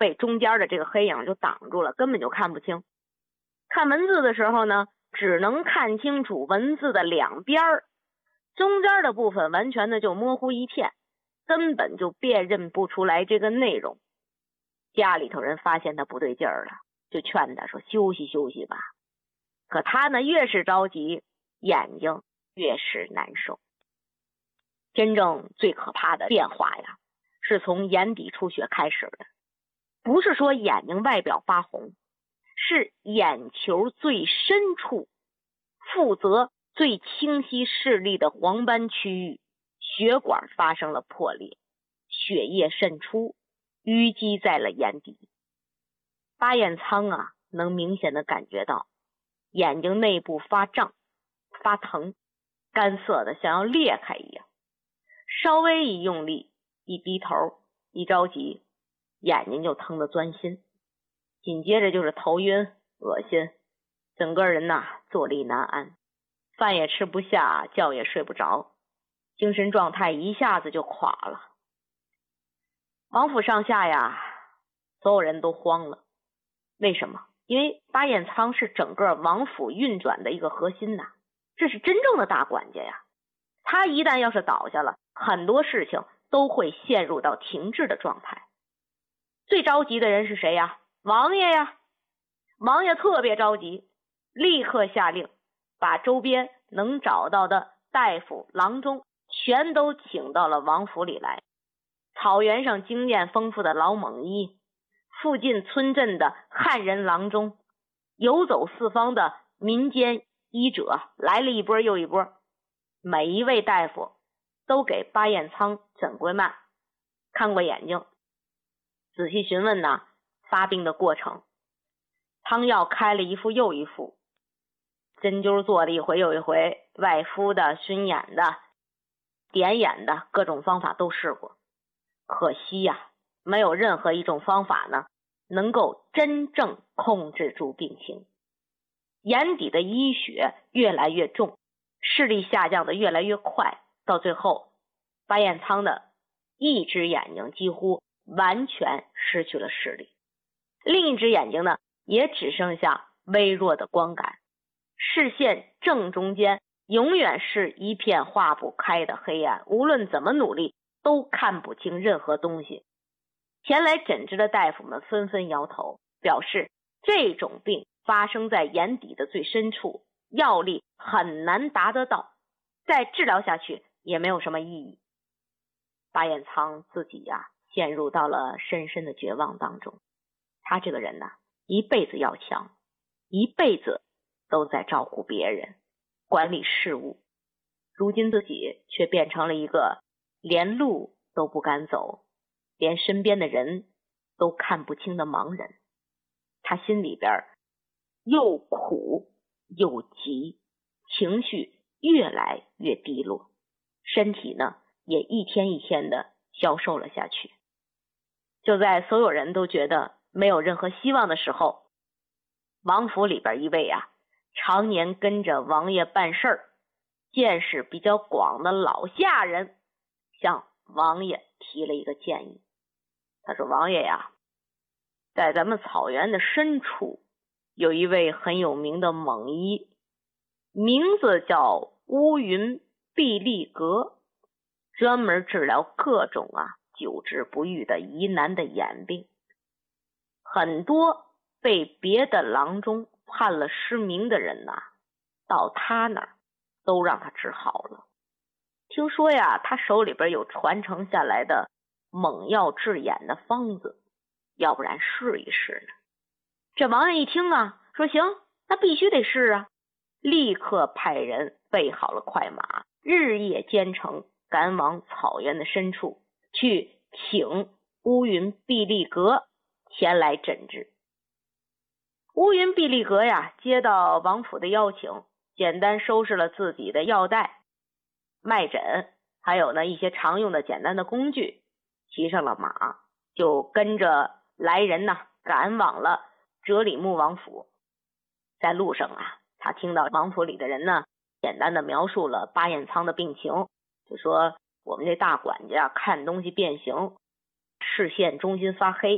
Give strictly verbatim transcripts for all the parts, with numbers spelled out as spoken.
被中间的这个黑影就挡住了，根本就看不清。看文字的时候呢，只能看清楚文字的两边，中间的部分完全的就模糊一片，根本就辨认不出来这个内容。家里头人发现他不对劲儿了，就劝他说休息休息吧。可他呢越是着急，眼睛越是难受。真正最可怕的变化呀，是从眼底出血开始的。不是说眼睛外表发红，是眼球最深处负责最清晰视力的黄斑区域血管发生了破裂，血液渗出，淤积在了眼底。巴彦仓啊，能明显的感觉到眼睛内部发胀、发疼，干涩的像要裂开一样。稍微一用力，一低头，一着急，眼睛就疼得钻心。紧接着就是头晕、恶心，整个人呐坐立难安，饭也吃不下，觉也睡不着，精神状态一下子就垮了。王府上下呀，所有人都慌了。为什么？因为巴彦仓是整个王府运转的一个核心呐，这是真正的大管家呀。他一旦要是倒下了，很多事情都会陷入到停滞的状态。最着急的人是谁呀？王爷呀。王爷特别着急，立刻下令把周边能找到的大夫、郎中全都请到了王府里来。草原上经验丰富的老猛医，附近村镇的汉人郎中，游走四方的民间医者来了一波又一波。每一位大夫都给巴彦仓诊过脉，看过眼睛，仔细询问呢发病的过程，汤药开了一副又一副，针灸做了一回又一回，外敷的、熏眼的、点眼的各种方法都试过。可惜呀、啊，没有任何一种方法呢能够真正控制住病情。眼底的淤血越来越重，视力下降的越来越快，到最后巴彦仓的一只眼睛几乎完全失去了视力，另一只眼睛呢也只剩下微弱的光感，视线正中间永远是一片化不开的黑暗，无论怎么努力都看不清任何东西。前来诊治的大夫们纷纷摇头，表示这种病发生在眼底的最深处，药力很难达得到，再治疗下去也没有什么意义。巴彦仓自己呀、啊、陷入到了深深的绝望当中。他这个人呢、啊，一辈子要强，一辈子都在照顾别人，管理事务，如今自己却变成了一个连路都不敢走，连身边的人都看不清的盲人。他心里边又苦又急，情绪越来越低落，身体呢也一天一天的消瘦了下去。就在所有人都觉得没有任何希望的时候，王府里边一位啊常年跟着王爷办事儿、见识比较广的老下人向王爷提了一个建议。他说：王爷呀，在咱们草原的深处有一位很有名的猛医，名字叫乌云毕利格，专门治疗各种啊久治不愈的疑难的眼病。很多被别的郎中判了失明的人呐、啊，到他那儿都让他治好了。听说呀，他手里边有传承下来的猛药治眼的方子，要不然试一试呢？这王爷一听啊，说行，那必须得试啊，立刻派人备好了快马，日夜兼程，赶往草原的深处去请乌云毕利格前来诊治。乌云毕利格呀，接到王府的邀请，简单收拾了自己的药袋、脉诊，还有呢一些常用的简单的工具，骑上了马，就跟着来人呢赶往了哲里木王府。在路上啊，他听到王府里的人呢简单的描述了巴彦仓的病情，就说我们这大管家看东西变形，视线中心发黑，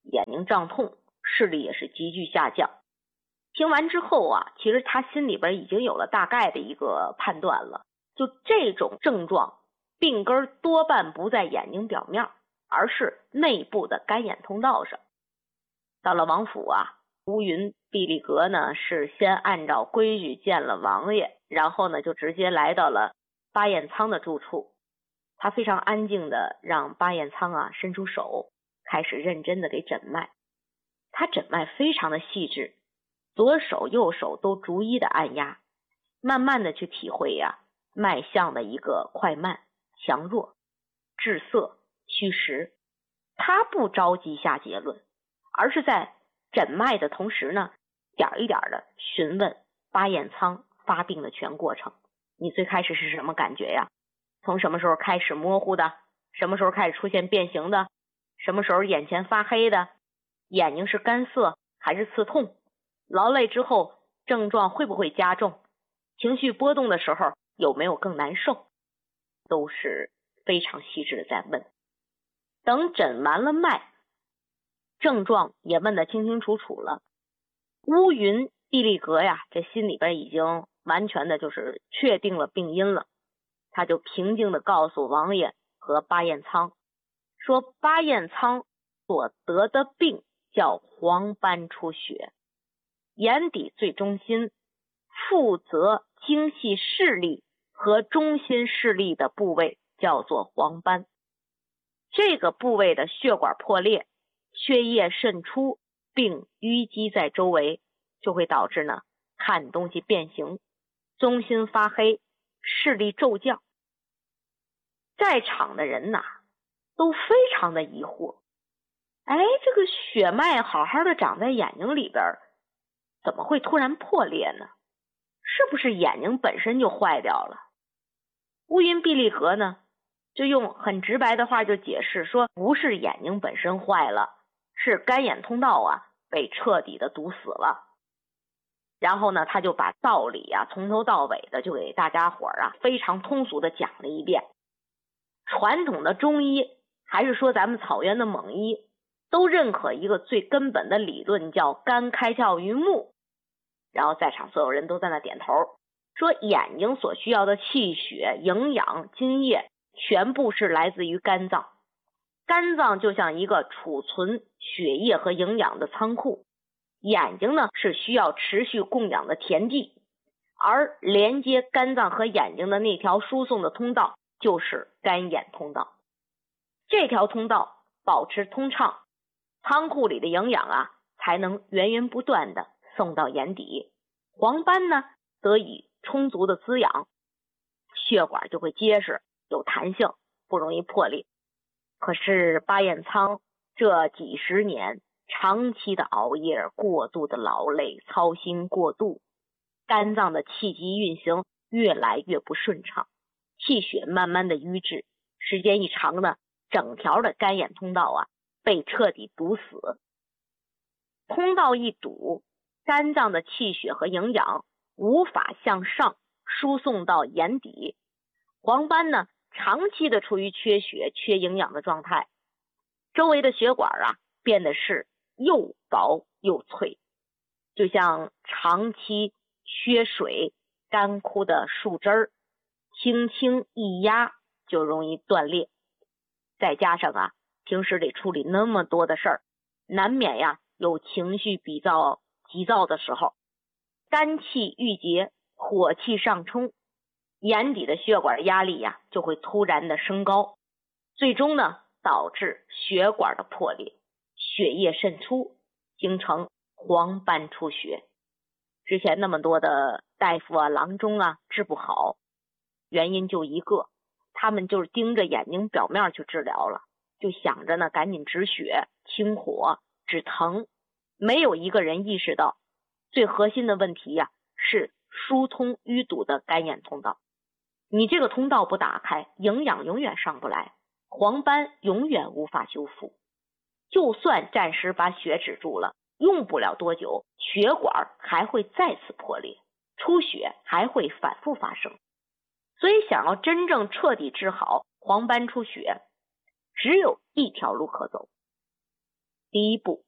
眼睛胀痛，视力也是急剧下降。听完之后啊，其实他心里边已经有了大概的一个判断了，就这种症状病根多半不在眼睛表面，而是内部的干眼通道上。到了王府啊，乌云毕力格呢是先按照规矩见了王爷，然后呢就直接来到了巴彦仓的住处。他非常安静的让巴彦仓啊伸出手，开始认真的给诊脉。他诊脉非常的细致，左手右手都逐一的按压，慢慢的去体会呀、啊、脉象的一个快慢、强弱、滞涩、虚实。他不着急下结论，而是在诊脉的同时呢，点一点的询问巴彦仓发病的全过程。你最开始是什么感觉呀？从什么时候开始模糊的？什么时候开始出现变形的？什么时候眼前发黑的？眼睛是干涩还是刺痛？劳累之后症状会不会加重？情绪波动的时候有没有更难受？都是非常细致的在问。等诊完了脉，症状也问得清清楚楚了，乌云毕力格呀，这心里边已经完全的就是确定了病因了。他就平静的告诉王爷和巴彦仓说，巴彦仓所得的病叫黄斑出血，眼底最中心负责精细视力和中心视力的部位叫做黄斑。这个部位的血管破裂，血液渗出并淤积在周围，就会导致呢看东西变形，中心发黑，视力骤降。在场的人呐都非常的疑惑，哎，这个血脉好好的长在眼睛里边，怎么会突然破裂呢？是不是眼睛本身就坏掉了？乌云毕力格呢就用很直白的话就解释说，不是眼睛本身坏了，是干眼通道啊被彻底的堵死了。然后呢他就把道理啊从头到尾的就给大家伙儿啊非常通俗的讲了一遍。传统的中医还是说咱们草原的蒙医都认可一个最根本的理论，叫肝开窍于目。然后在场所有人都在那点头，说眼睛所需要的气血、营养、津液全部是来自于肝脏。肝脏就像一个储存血液和营养的仓库，眼睛呢是需要持续供氧的田地，而连接肝脏和眼睛的那条输送的通道就是干眼通道。这条通道保持通畅，仓库里的营养啊才能源源不断的送到眼底，黄斑呢得以充足的滋养，血管就会结实有弹性，不容易破裂。可是巴彦仓这几十年长期的熬夜，过度的劳累，操心过度，肝脏的气机运行越来越不顺畅，气血慢慢的瘀滞，时间一长呢，整条的干眼通道啊被彻底堵死。通道一堵，肝脏的气血和营养无法向上输送到眼底，黄斑呢长期的处于缺血缺营养的状态，周围的血管啊变得是又薄又脆，就像长期缺水干枯的树枝儿，轻轻一压就容易断裂。再加上啊平时得处理那么多的事儿，难免呀有情绪比较急躁的时候，肝气郁结，火气上冲，眼底的血管压力呀就会突然的升高，最终呢导致血管的破裂，血液渗出，形成黄斑出血。之前那么多的大夫啊郎中啊治不好，原因就一个，他们就是盯着眼睛表面去治疗了，就想着呢赶紧止血清火止疼，没有一个人意识到最核心的问题呀、啊、是疏通淤堵的干眼通道。你这个通道不打开，营养永远上不来，黄斑永远无法修复。就算暂时把血止住了，用不了多久，血管还会再次破裂，出血还会反复发生。所以想要真正彻底治好黄斑出血，只有一条路可走。第一步，